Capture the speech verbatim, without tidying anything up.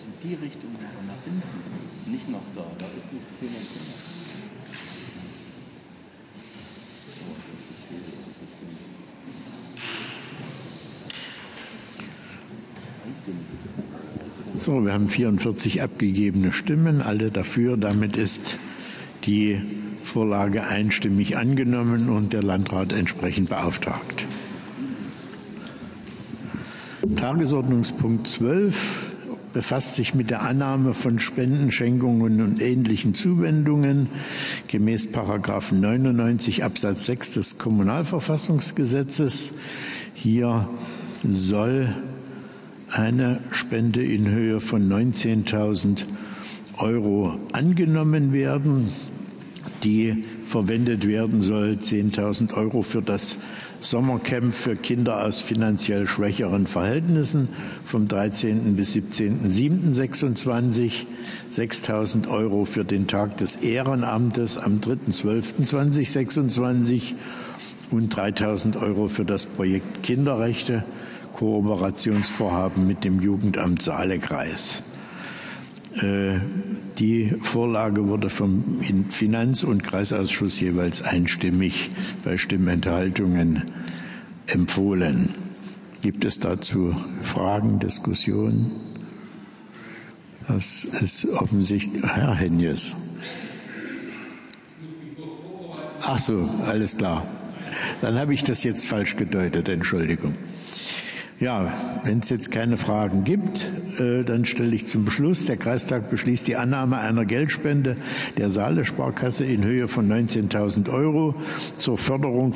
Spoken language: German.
in die Richtung, aber nach hinten, nicht nach da. Da ist nicht finanziell. So, wir haben vierundvierzig abgegebene Stimmen, alle dafür. Damit ist die Vorlage einstimmig angenommen und der Landrat entsprechend beauftragt. Tagesordnungspunkt zwölf befasst sich mit der Annahme von Spenden, Schenkungen und ähnlichen Zuwendungen gemäß Paragraph neunundneunzig Absatz sechs des Kommunalverfassungsgesetzes. Hier soll eine Spende in Höhe von neunzehntausend Euro angenommen werden, die verwendet werden soll, zehntausend Euro für das Sommercamp für Kinder aus finanziell schwächeren Verhältnissen vom dreizehnten bis siebzehnten siebten sechsundzwanzig, sechstausend Euro für den Tag des Ehrenamtes am dritten zwölften zweitausendsechsundzwanzig und dreitausend Euro für das Projekt Kinderrechte, Kooperationsvorhaben mit dem Jugendamt Saalekreis. Die Vorlage wurde vom Finanz- und Kreisausschuss jeweils einstimmig bei Stimmenthaltungen empfohlen. Gibt es dazu Fragen, Diskussionen? Das ist offensichtlich Herr Henjes. Ach so, alles klar. Dann habe ich das jetzt falsch gedeutet, Entschuldigung. Ja, wenn es jetzt keine Fragen gibt, äh, dann stelle ich zum Beschluss. Der Kreistag beschließt die Annahme einer Geldspende der Saale Sparkasse in Höhe von neunzehntausend Euro zur Förderung